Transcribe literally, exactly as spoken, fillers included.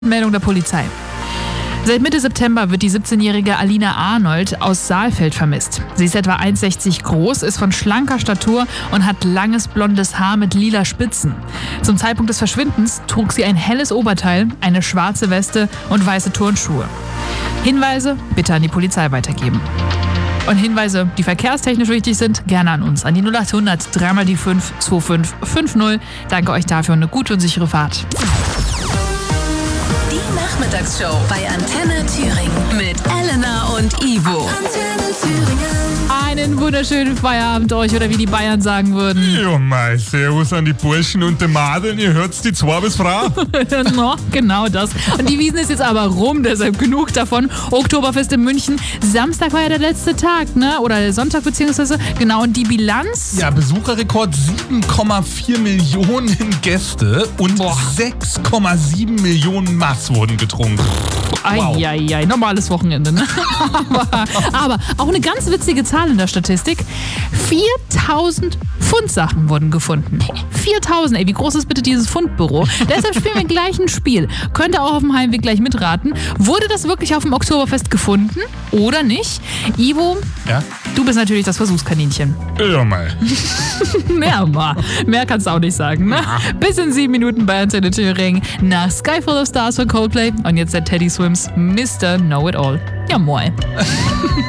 Meldung der Polizei. Seit Mitte September wird die siebzehnjährige Alina Arnold aus Saalfeld vermisst. Sie ist etwa eins Komma sechzig groß, ist von schlanker Statur und hat langes blondes Haar mit lila Spitzen. Zum Zeitpunkt des Verschwindens trug sie ein helles Oberteil, eine schwarze Weste und weiße Turnschuhe. Hinweise bitte an die Polizei weitergeben. Und Hinweise, die verkehrstechnisch wichtig sind, gerne an uns. An die null acht hundert drei mal die fünf zwei fünf fünf null. Danke euch dafür und eine gute und sichere Fahrt. Die Nachmittagsshow bei Antenne Thüringen mit Elena und Ivo. Antenne Thüringen. Einen wunderschönen Feierabend euch, oder wie die Bayern sagen würden. Ja, mei, servus an die Burschen und den Madeln, ihr hört's die zwei bis Frau. No, genau das. Und die Wiesn ist jetzt aber rum, deshalb genug davon. Oktoberfest in München. Samstag war ja der letzte Tag, ne? Oder Sonntag beziehungsweise. Genau, und die Bilanz? Ja, Besucherrekord sieben Komma vier Millionen Gäste und Boah. sechs Komma sieben Millionen Maß wurden getrunken. Wow. Eieiei, normales Wochenende, ne? aber, aber auch eine ganz witzige Zahl in der Statistik. viertausend Pfundsachen wurden gefunden. viertausend, ey, wie groß ist bitte dieses Fundbüro? Deshalb spielen wir gleich ein Spiel. Könnt ihr auch auf dem Heimweg gleich mitraten. Wurde das wirklich auf dem Oktoberfest gefunden oder nicht? Ivo, Ja? du bist natürlich das Versuchskaninchen. Ja, mei. Mehr mal. Mehr kannst du auch nicht sagen, ne? Bis in sieben Minuten bei Antenne Thüringen nach Sky Full of Stars von Coldplay und jetzt der Teddy Swims Mister Know It All. Ja, moin.